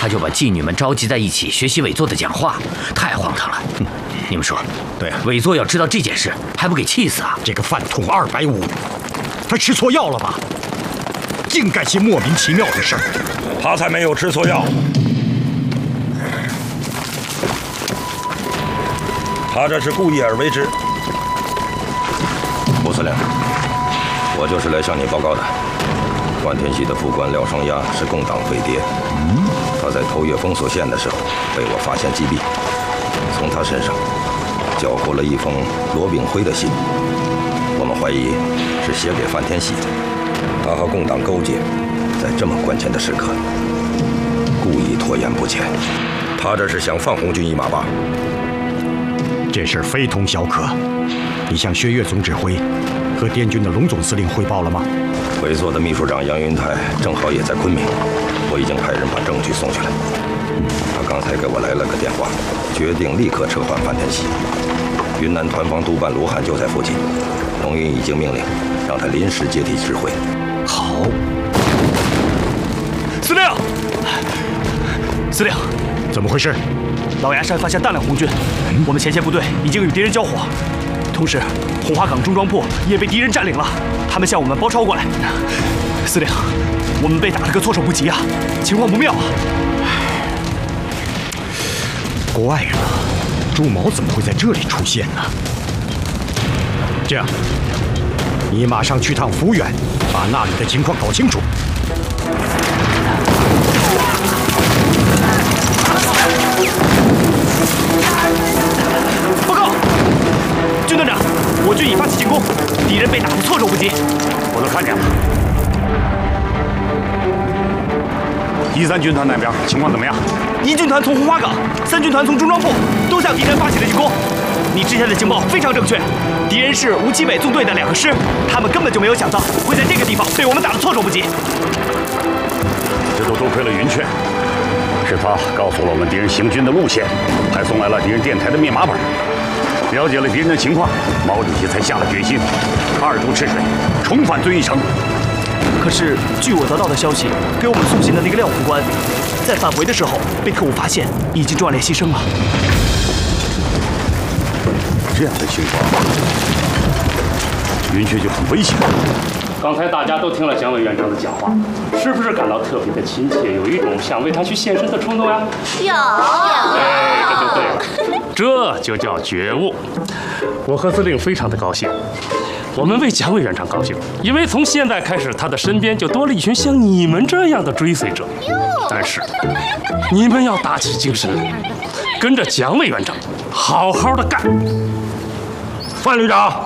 他就把妓女们召集在一起学习佞作的讲话，太荒唐了。你们说， 对啊， 佞作要知道这件事，还不给气死啊？ 这个饭桶250，他吃错药了吧？净干些莫名其妙的事儿。 他才没有吃错药，他这是故意而为之。吴司令，我就是来向你报告的。万天喜的副官廖双鸭是共党匪谍，他在偷越封锁线的时候被我发现击毙，从他身上缴获了一封罗炳辉的信，我们怀疑是写给范天喜的。他和共党勾结，在这么关键的时刻故意拖延不前，他这是想放红军一马吧？ 这事非同小可。你向薛岳总指挥和滇军的龙总司令汇报了吗？ 佞作的秘书长杨云泰正好也在昆明，我已经派人把证据送去了。他刚才给我来了个电话，决定立刻撤换范天喜。云南团防督办卢汉就在附近，龙云已经命令让他临时接替指挥。 好， 司令，司令， 怎么回事？ 老崖山发现大量红军，我们前线部队已经与敌人交火，同时红花岗中庄铺也被敌人占领了，他们向我们包抄过来。司令，我们被打了个措手不及啊，情况不妙啊！ 怪了，朱毛怎么会在这里出现呢？这样，你马上去趟抚远，把那里的情况搞清楚。 报告，军团长，我军已发起进攻，敌人被打得措手不及。 我都看见了。1、3军团那边情况怎么样 ？1军团从红花岗，3军团从中庄铺，都向敌人发起了进攻。你之前的情报非常正确，敌人是吴奇北纵队的2个师，他们根本就没有想到会在这个地方被我们打得措手不及。 这都多亏了云雀，是他告诉了我们敌人行军的路线，还送来了敌人电台的密码本。了解了敌人的情况，毛主席才下了决心，2渡赤水，重返遵义城。 可是，据我得到的消息，给我们送信的那个廖副官，在返回的时候被特务发现，已经壮烈牺牲了。 这样的情况，云雀就很危险。 刚才大家都听了蒋委员长的讲话，是不是感到特别的亲切，有一种想为他去献身的冲动呀？ 有。 哎，这就对了，这就叫觉悟。我和司令非常的高兴。我们为蒋委员长高兴，因为从现在开始，他的身边就多了一群像你们这样的追随者。但是，你们要打起精神，跟着蒋委员长好好的干。 范旅长，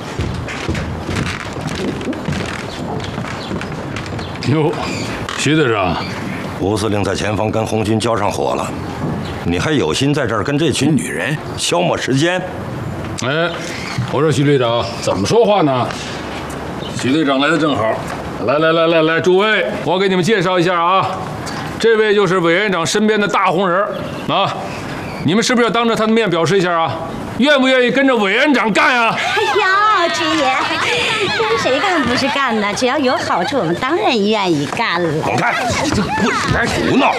哟，徐队长， 吴司令在前方跟红军交上火了，你还有心在这儿跟这群女人消磨时间？ 哎，我说徐队长怎么说话呢？徐队长来的正好，来，诸位，我给你们介绍一下啊，这位就是委员长身边的大红人啊，你们是不是要当着他的面表示一下啊？愿不愿意跟着委员长干呀？ 哎呀，军爷，跟谁干不是干呢？只要有好处，我们当然愿意干了。 滚开！你这滚来胡闹！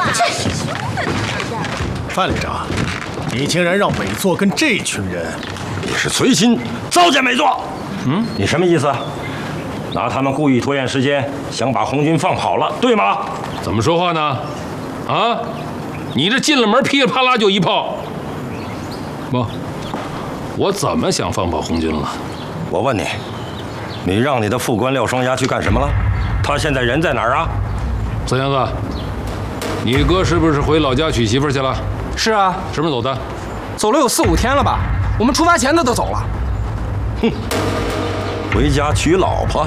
范旅长，你竟然让佞作跟这群人， 你是存心糟践佞作？你什么意思？拿他们故意拖延时间，想把红军放跑了，对吗？ 怎么说话呢？啊，你这进了门噼里啪啦就一炮，不，我怎么想放跑红军了？ 我问你，你让你的副官廖双鸭去干什么了？他现在人在哪儿啊？ 三阳子，你哥是不是回老家娶媳妇去了？ 是啊。 什么时候走的？ 走了有4、5天了吧？我们出发前他都走了。 哼，回家娶老婆。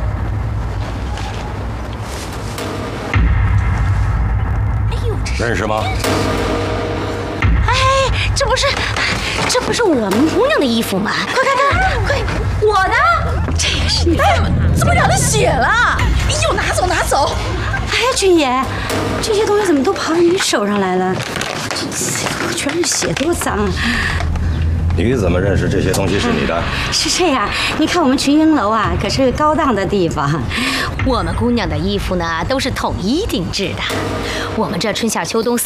认识吗？ 哎，这不是我们姑娘的衣服吗？快看看，快！我的，这个是你的。哎，怎么染了血了？哎呦，拿走！哎呀，军爷，这些东西怎么都跑到你手上来了？这全是血，多脏！ 你怎么认识这些东西是你的？ 是这样，你看我们群英楼啊，可是个高档的地方。 我们姑娘的衣服呢，都是统一定制的。我们这春夏秋冬